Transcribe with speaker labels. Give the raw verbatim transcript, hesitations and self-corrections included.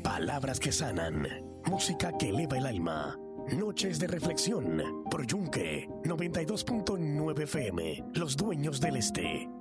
Speaker 1: Palabras que sanan, música que eleva el alma. Noches de reflexión por Yunque noventa y dos punto nueve F M, los dueños del este.